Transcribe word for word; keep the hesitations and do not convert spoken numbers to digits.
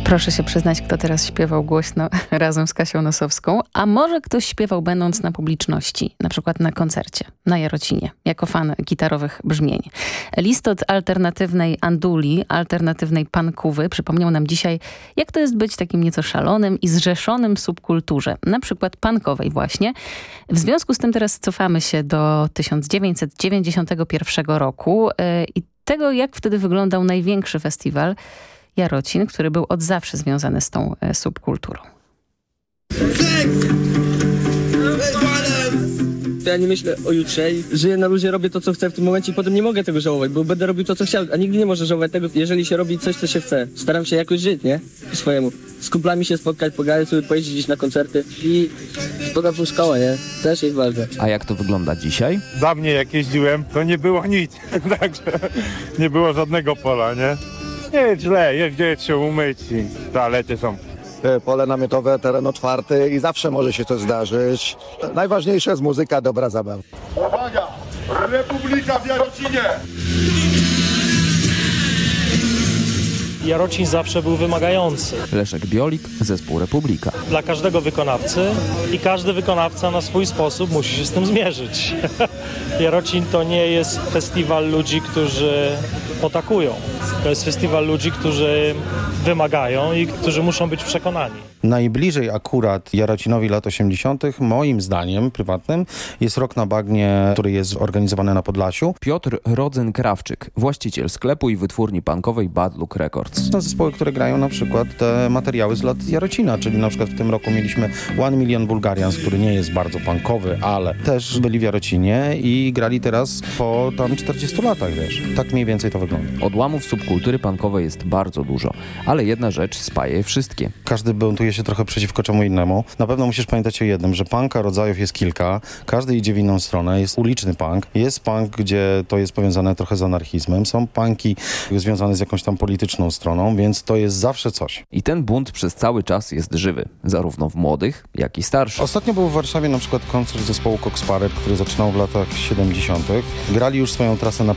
Proszę się przyznać, kto teraz śpiewał głośno razem z Kasią Nosowską, a może ktoś śpiewał będąc na publiczności, na przykład na koncercie, na Jarocinie, jako fan gitarowych brzmień. List od alternatywnej anduli, alternatywnej pankówy przypomniał nam dzisiaj, jak to jest być takim nieco szalonym i zrzeszonym w subkulturze, na przykład punkowej właśnie. W związku z tym teraz cofamy się do tysiąc dziewięćset dziewięćdziesiątego pierwszego roku yy, i tego, jak wtedy wyglądał największy festiwal Jarocin, który był od zawsze związany z tą e, subkulturą. Ja nie myślę o jutrze i żyję na luzie, robię to, co chcę w tym momencie i potem nie mogę tego żałować, bo będę robił to, co chciał, a nigdy nie może żałować tego, jeżeli się robi coś, co się chce. Staram się jakoś żyć, nie? Po swojemu. Z kumplami się spotkać, pogadać sobie, pojeździć gdzieś na koncerty i potem po szkołę, nie? Też jest ważne. A jak to wygląda dzisiaj? Dawniej jak jeździłem, to nie było nic, także nie było żadnego pola, nie? Nie jest źle, jest gdzie się umyć i toalety są. Pole namiotowe, teren otwarty i zawsze może się coś zdarzyć. Najważniejsza jest muzyka, dobra zabawa. Uwaga! Republika w Jarocinie! Jarocin zawsze był wymagający Leszek Biolik, zespół Republika. dla każdego wykonawcy i każdy wykonawca na swój sposób musi się z tym zmierzyć. Jarocin to nie jest festiwal ludzi, którzy potakują. To jest festiwal ludzi, którzy wymagają i którzy muszą być przekonani. Najbliżej akurat Jarocinowi lat osiemdziesiątych, moim zdaniem prywatnym, jest Rok na Bagnie, który jest organizowany na Podlasiu. Piotr Rodzyn-Krawczyk, właściciel sklepu i wytwórni punkowej Bad Look Records. Są zespoły, które grają na przykład te materiały z lat Jarocina, czyli na przykład w tym roku mieliśmy One Million Bulgarians, który nie jest bardzo punkowy, ale też byli w Jarocinie i grali teraz po tam czterdziestu latach, wiesz. Tak mniej więcej to wygląda. Odłamów subkultury punkowej jest bardzo dużo, ale jedna rzecz spaja je wszystkie. Każdy buntuje się trochę przeciwko czemu innemu. Na pewno musisz pamiętać o jednym, że punka rodzajów jest kilka, każdy idzie w inną stronę. Jest uliczny punk, jest punk, gdzie to jest powiązane trochę z anarchizmem, są punki związane z jakąś tam polityczną stroną, więc to jest zawsze coś. I ten bunt przez cały czas jest żywy, zarówno w młodych, jak i starszych. Ostatnio był w Warszawie na przykład koncert zespołu Cox Parade, który zaczynał w latach siedemdziesiątych. Grali już swoją trasę na